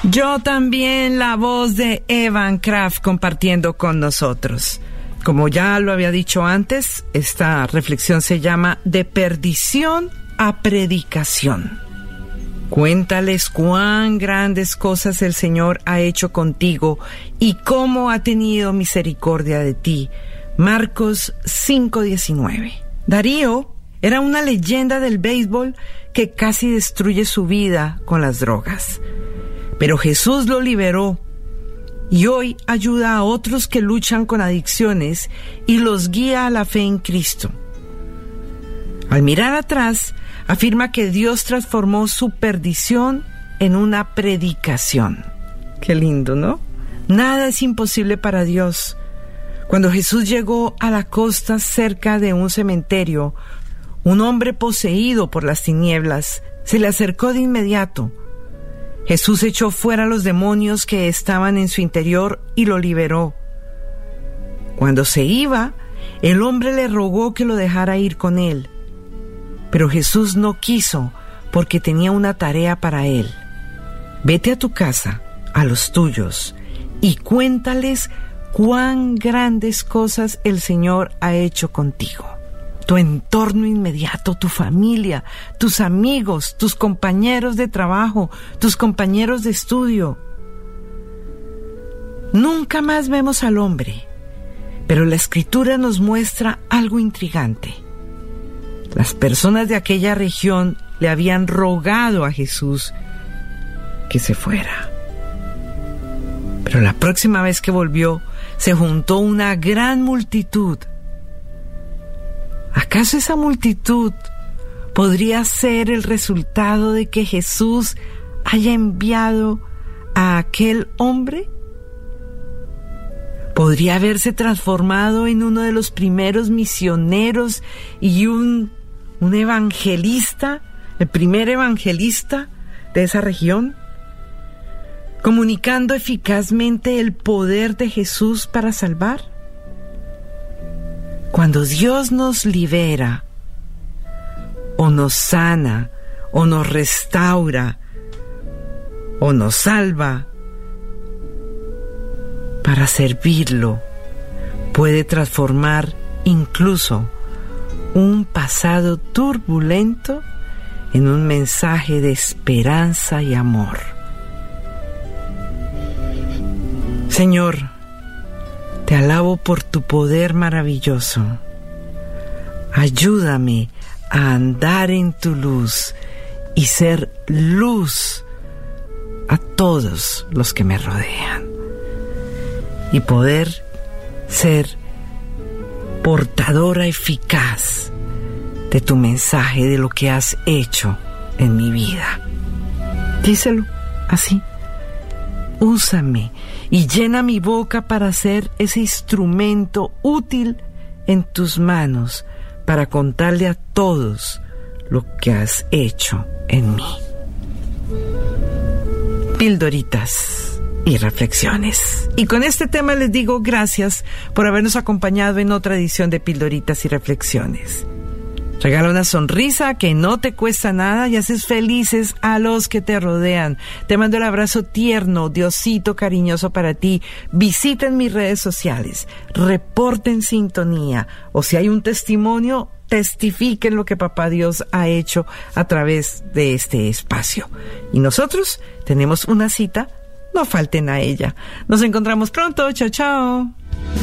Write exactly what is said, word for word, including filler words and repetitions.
Yo también, la voz de Evan Kraft compartiendo con nosotros. Como ya lo había dicho antes, esta reflexión se llama De perdición a predicación. Cuéntales cuán grandes cosas el Señor ha hecho contigo y cómo ha tenido misericordia de ti. Marcos cinco diecinueve. Darío era una leyenda del béisbol que casi destruye su vida con las drogas. Pero Jesús lo liberó y hoy ayuda a otros que luchan con adicciones y los guía a la fe en Cristo. Al mirar atrás, afirma que Dios transformó su perdición en una predicación. Qué lindo, ¿no? Nada es imposible para Dios. Cuando Jesús llegó a la costa cerca de un cementerio, un hombre poseído por las tinieblas se le acercó de inmediato. Jesús echó fuera los demonios que estaban en su interior y lo liberó. Cuando se iba, el hombre le rogó que lo dejara ir con él. Pero Jesús no quiso porque tenía una tarea para él. Vete a tu casa, a los tuyos, y cuéntales cuán grandes cosas el Señor ha hecho contigo. Tu entorno inmediato, tu familia, tus amigos, tus compañeros de trabajo, tus compañeros de estudio. Nunca más vemos al hombre, pero la Escritura nos muestra algo intrigante. Las personas de aquella región le habían rogado a Jesús que se fuera. Pero la próxima vez que volvió, se juntó una gran multitud. ¿Acaso esa multitud podría ser el resultado de que Jesús haya enviado a aquel hombre? ¿Podría haberse transformado en uno de los primeros misioneros y un, un evangelista, el primer evangelista de esa región, comunicando eficazmente el poder de Jesús para salvar? Cuando Dios nos libera, o nos sana, o nos restaura, o nos salva, para servirlo, puede transformar incluso un pasado turbulento en un mensaje de esperanza y amor. Señor, te alabo por tu poder maravilloso. Ayúdame a andar en tu luz y ser luz a todos los que me rodean. Y poder ser portadora eficaz de tu mensaje, de lo que has hecho en mi vida. Díselo así. Úsame y llena mi boca para ser ese instrumento útil en tus manos para contarle a todos lo que has hecho en mí. Pildoritas y reflexiones. Y con este tema les digo gracias por habernos acompañado en otra edición de Pildoritas y Reflexiones. Regala una sonrisa que no te cuesta nada y haces felices a los que te rodean. Te mando el abrazo tierno, Diosito cariñoso para ti. Visiten mis redes sociales, reporten sintonía, o si hay un testimonio, testifiquen lo que Papá Dios ha hecho a través de este espacio. Y nosotros tenemos una cita, no falten a ella. Nos encontramos pronto, chao, chao.